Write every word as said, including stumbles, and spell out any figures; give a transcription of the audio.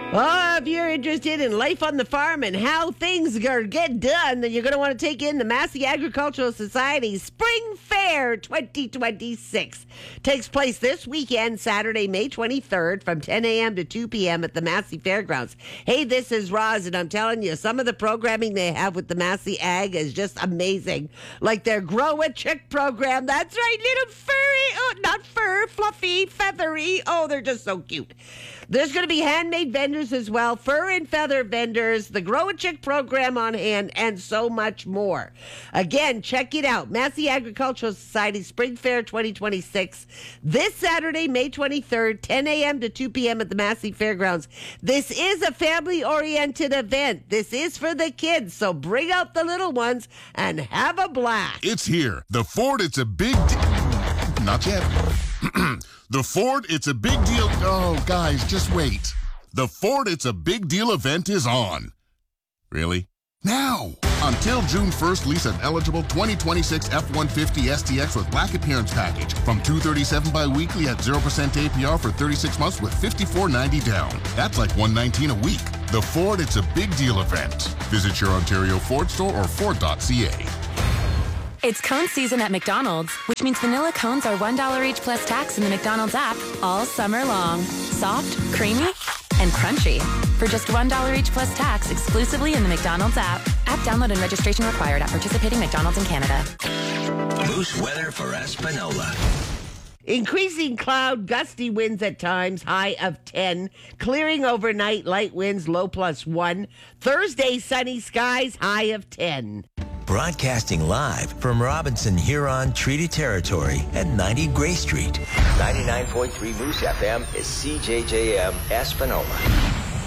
Oh, if you're interested in life on the farm and how things are get done, then you're going to want to take in the Massey Agricultural Society Spring Fair twenty twenty-six. Takes place this weekend, Saturday, May twenty-third, from ten a.m. to two p.m. at the Massey Fairgrounds. Hey, this is Roz, and I'm telling you, some of the programming they have with the Massey Ag is just amazing. Like their Grow a Chick program. That's right, little furry, oh, not fur, fluffy, feathery. Oh, they're just so cute. There's going to be handmade vendors as well, fur and feather vendors, the Grow a Chick program on hand, and so much more. Again, check it out. Massey Agricultural Society Spring Fair twenty twenty-six, this Saturday, May twenty-third, ten a.m. to two p.m. at the Massey Fairgrounds. This is a family-oriented event. This is for the kids, so bring out the little ones and have a blast. It's here. The Ford, it's a big... De- Not yet. The Ford, it's a big deal. Oh, guys, just wait. The Ford, it's a big deal event is on. Really? Now! Until June first, lease an eligible twenty twenty-six F one fifty S T X with black appearance package from two hundred thirty-seven dollars bi-weekly at zero percent A P R for thirty-six months with fifty-four ninety down. That's like one hundred nineteen dollars a week. The Ford, it's a big deal event. Visit your Ontario Ford store or Ford dot C A. It's cone season at McDonald's, which means vanilla cones are one dollar each plus tax in the McDonald's app all summer long. Soft, creamy, and crunchy. For just one dollar each plus tax exclusively in the McDonald's app. App download and registration required at participating McDonald's in Canada. Moose weather for Espanola. Increasing cloud, gusty winds at times, high of ten. Clearing overnight, light winds, low plus one. Thursday, sunny skies, high of ten. Broadcasting live from Robinson Huron Treaty Territory at ninety Gray Street. ninety-nine point three Moose F M is C J J M Espanola.